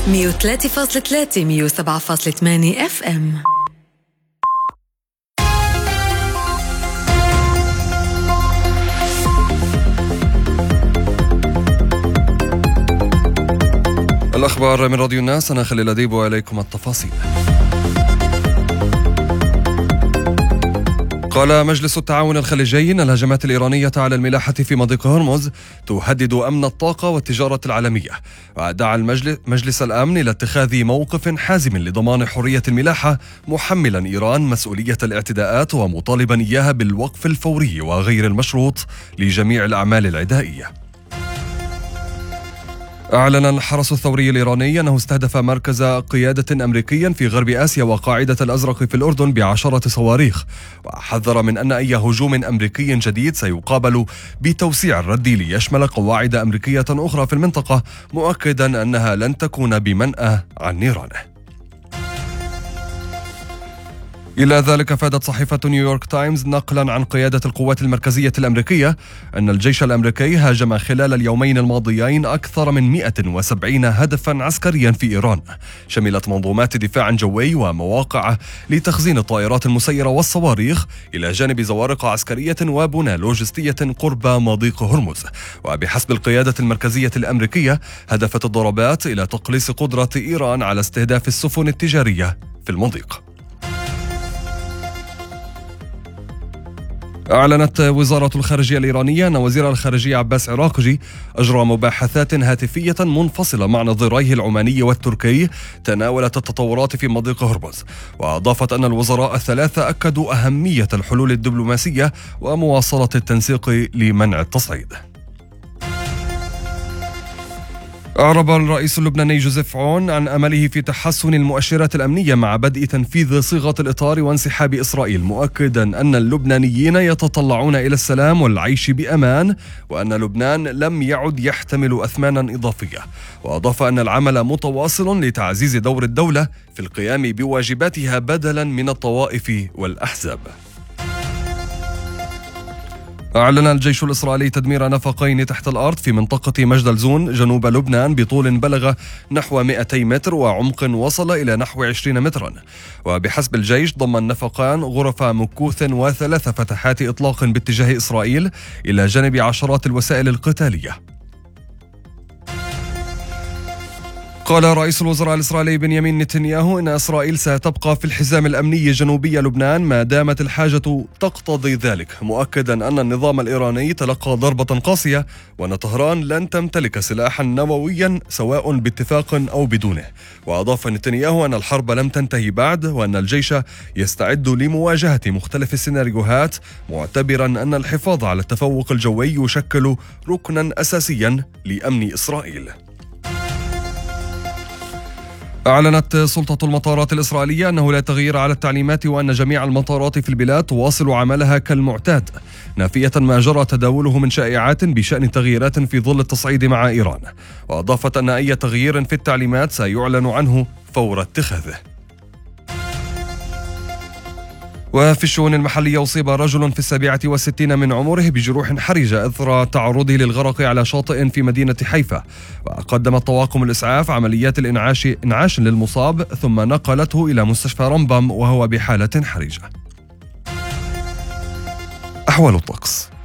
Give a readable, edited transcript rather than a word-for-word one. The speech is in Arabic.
103.3 107.8 FM. الأخبار من راديو الناس، أنا خليل أديب وإليكم التفاصيل. قال مجلس التعاون الخليجي أن الهجمات الإيرانية على الملاحة في مضيق هرمز تهدد أمن الطاقة والتجارة العالمية، ودعا مجلس الأمن إلى اتخاذ موقف حازم لضمان حرية الملاحة، محملا إيران مسؤولية الاعتداءات ومطالبا إياها بالوقف الفوري وغير المشروط لجميع الأعمال العدائية. أعلن الحرس الثوري الإيراني أنه استهدف مركز قيادة أمريكي في غرب آسيا وقاعدة الأزرق في الأردن ب10 صواريخ، وحذر من أن أي هجوم أمريكي جديد سيقابل بتوسيع الرد ليشمل قواعد أمريكية أخرى في المنطقة، مؤكدا أنها لن تكون بمنأى عن نيران. إلى ذلك فادت صحيفة نيويورك تايمز نقلا عن قيادة القوات المركزية الأمريكية أن الجيش الأمريكي هاجم خلال اليومين الماضيين أكثر من 170 هدفا عسكريا في إيران، شملت منظومات دفاع جوي ومواقع لتخزين الطائرات المسيرة والصواريخ، إلى جانب زوارق عسكرية وبنى لوجستية قرب مضيق هرمز. وبحسب القيادة المركزية الأمريكية هدفت الضربات إلى تقليص قدرة إيران على استهداف السفن التجارية في المضيق. أعلنت وزارة الخارجية الإيرانية أن وزير الخارجية عباس عراقجي أجرى مباحثات هاتفية منفصلة مع نظيريه العماني والتركي تناولت التطورات في مضيق هرمز، وأضافت أن الوزراء الثلاثة أكدوا أهمية الحلول الدبلوماسية ومواصلة التنسيق لمنع التصعيد. أعرب الرئيس اللبناني جوزيف عون عن أمله في تحسن المؤشرات الأمنية مع بدء تنفيذ صيغة الإطار وانسحاب إسرائيل، مؤكدا أن اللبنانيين يتطلعون إلى السلام والعيش بأمان، وأن لبنان لم يعد يحتمل أثمانا إضافية. وأضاف أن العمل متواصل لتعزيز دور الدولة في القيام بواجباتها بدلا من الطوائف والأحزاب. أعلن الجيش الإسرائيلي تدمير نفقين تحت الأرض في منطقة مجدل زون جنوب لبنان بطول بلغ نحو 200 متر وعمق وصل إلى نحو 20 مترا. وبحسب الجيش ضم النفقان غرف مكوث و3 فتحات إطلاق باتجاه إسرائيل، إلى جانب عشرات الوسائل القتالية. قال رئيس الوزراء الإسرائيلي بنيامين نتنياهو إن إسرائيل ستبقى في الحزام الأمني جنوبي لبنان ما دامت الحاجة تقتضي ذلك، مؤكدا أن النظام الإيراني تلقى ضربة قاسية وأن طهران لن تمتلك سلاحا نوويا سواء باتفاق أو بدونه. وأضاف نتنياهو أن الحرب لم تنتهي بعد، وأن الجيش يستعد لمواجهة مختلف السيناريوهات، معتبرا أن الحفاظ على التفوق الجوي يشكل ركنا أساسيا لأمن إسرائيل. أعلنت سلطة المطارات الإسرائيلية أنه لا تغيير على التعليمات، وأن جميع المطارات في البلاد تواصل عملها كالمعتاد، نافية ما جرى تداوله من شائعات بشأن تغييرات في ظل التصعيد مع إيران. وأضافت أن أي تغيير في التعليمات سيعلن عنه فور اتخاذه. وفي الشؤون المحلية أصيب رجل في 67 من عمره بجروح حرجة إثر تعرضه للغرق على شاطئ في مدينة حيفا، وقدمت طواقم الإسعاف عمليات إنعاش للمصاب، ثم نقلته إلى مستشفى رمبم وهو بحالة حرجة. أحوال الطقس.